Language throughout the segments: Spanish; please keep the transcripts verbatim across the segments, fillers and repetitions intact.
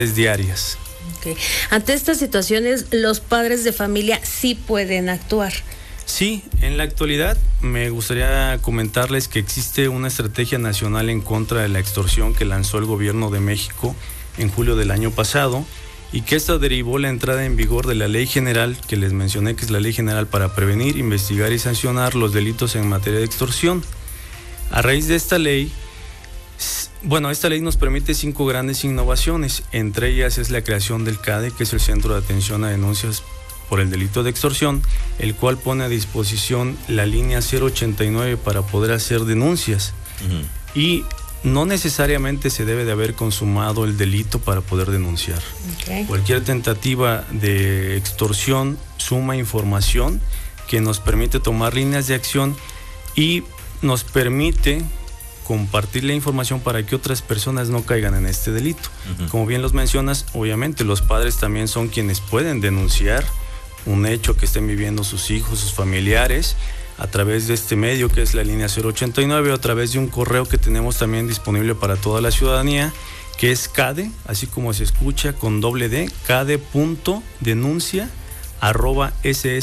diarias. Okay. Ante estas situaciones, los padres de familia sí pueden actuar. Sí, en la actualidad me gustaría comentarles que existe una estrategia nacional en contra de la extorsión que lanzó el gobierno de México en julio del año pasado, y que esta derivó la entrada en vigor de la Ley General, que les mencioné que es la Ley General para prevenir, investigar y sancionar los delitos en materia de extorsión. A raíz de esta ley, bueno, esta ley nos permite cinco grandes innovaciones. Entre ellas es la creación del C A D E, que es el Centro de Atención a Denuncias por el Delito de Extorsión, el cual pone a disposición la línea cero ochenta y nueve para poder hacer denuncias. Uh-huh. Y no necesariamente se debe de haber consumado el delito para poder denunciar. Okay. Cualquier tentativa de extorsión suma información que nos permite tomar líneas de acción y nos permite compartir la información para que otras personas no caigan en este delito. Uh-huh. Como bien los mencionas, obviamente los padres también son quienes pueden denunciar un hecho que estén viviendo sus hijos, sus familiares, a través de este medio que es la línea cero ochenta y nueve, o a través de un correo que tenemos también disponible para toda la ciudadanía, que es cade, así como se escucha, con doble D, cade.denuncia arroba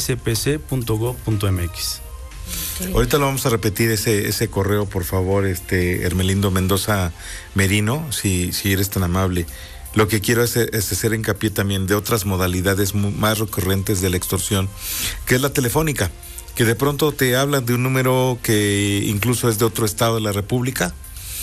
sspc.gov.mx. Okay. Ahorita lo vamos a repetir ese ese correo, por favor, este Hermelindo Mendoza Merino, si, si eres tan amable. Lo que quiero es, es hacer hincapié también de otras modalidades más recurrentes de la extorsión, que es la telefónica, que de pronto te hablan de un número que incluso es de otro estado de la República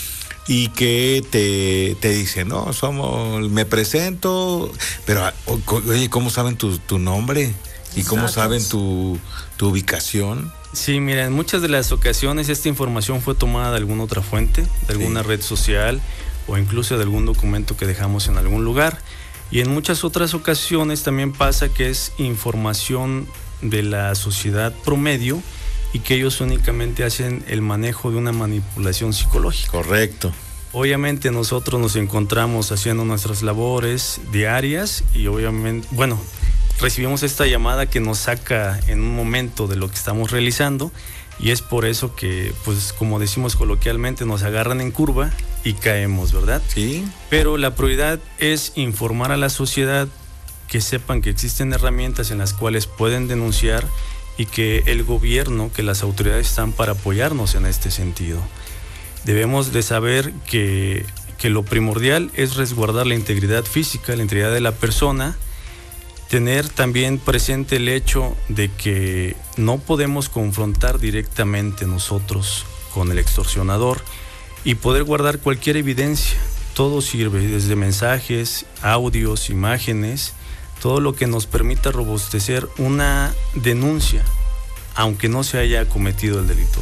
y que te, te dicen, no, somos, me presento, pero oye, ¿cómo saben tu, tu nombre? ¿Y cómo saben tu, tu ubicación? Sí, mira, en muchas de las ocasiones esta información fue tomada de alguna otra fuente, de alguna sí. red social, o incluso de algún documento que dejamos en algún lugar. Y en muchas otras ocasiones también pasa que es información de la sociedad promedio y que ellos únicamente hacen el manejo de una manipulación psicológica. Correcto. Obviamente nosotros nos encontramos haciendo nuestras labores diarias y obviamente, bueno, recibimos esta llamada que nos saca en un momento de lo que estamos realizando, y es por eso que, pues, como decimos coloquialmente, nos agarran en curva y caemos, ¿verdad? Sí. Pero la prioridad es informar a la sociedad, que sepan que existen herramientas en las cuales pueden denunciar y que el gobierno, que las autoridades están para apoyarnos en este sentido. Debemos de saber que, que lo primordial es resguardar la integridad física, la integridad de la persona, tener también presente el hecho de que no podemos confrontar directamente nosotros con el extorsionador y poder guardar cualquier evidencia. Todo sirve, desde mensajes, audios, imágenes, todo lo que nos permita robustecer una denuncia, aunque no se haya cometido el delito.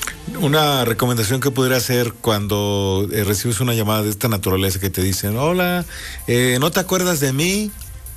Una recomendación que pudiera hacer cuando eh, recibes una llamada de esta naturaleza que te dicen, hola, eh, ¿no te acuerdas de mí?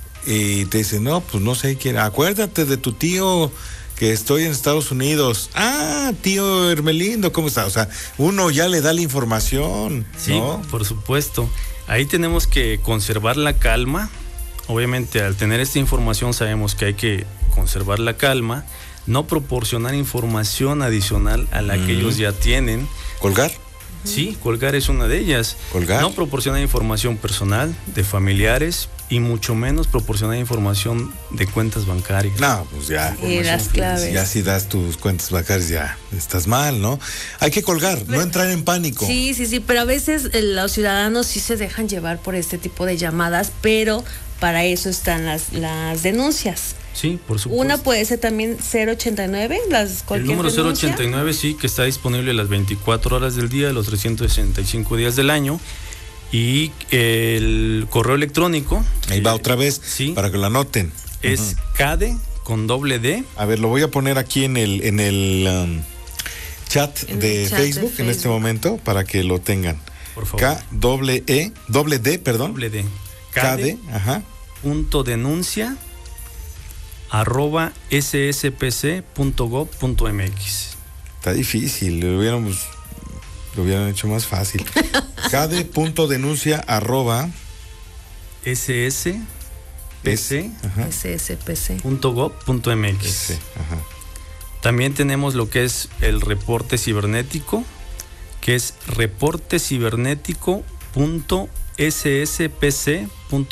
Y te dicen, no, pues no sé quién, acuérdate de tu tío que estoy en Estados Unidos. Ah, tío Hermelindo, ¿cómo está? O sea, uno ya le da la información, sí, ¿no? Por supuesto. Ahí tenemos que conservar la calma. Obviamente, al tener esta información sabemos que hay que conservar la calma, no proporcionar información adicional a la mm. que ellos ya tienen. ¿Colgar? Sí, colgar es una de ellas. ¿Colgar? No proporcionar información personal de familiares y mucho menos proporcionar información de cuentas bancarias. No, pues ya. Y las claves. Ya si das tus cuentas bancarias ya estás mal, ¿no? Hay que colgar, pero, no entrar en pánico. Sí, sí, sí, pero a veces eh, los ciudadanos sí se dejan llevar por este tipo de llamadas, pero para eso están las, las denuncias. Sí, por supuesto. Una puede ser también cero ochenta y nueve, las cualquier El número denuncia. cero ochenta y nueve, sí, que está disponible las veinticuatro horas del día, los trescientos sesenta y cinco días del año. Y el correo electrónico. Ahí va otra vez, sí, para que lo anoten. Es uh-huh. cade con doble D. A ver, lo voy a poner aquí en el en el um, chat, en de, el chat Facebook, de Facebook en este momento, para que lo tengan. Por favor. K doble E, doble D, perdón. Doble D. Cade, ajá. Punto denuncia arroba sspc.gov.mx. Está difícil, lo hubiéramos lo hubieran hecho más fácil. Cade.denuncia arroba sspc punto gov punto mx. Ajá. También tenemos lo que es el reporte cibernético, que es reporte cibernético punto sspc punto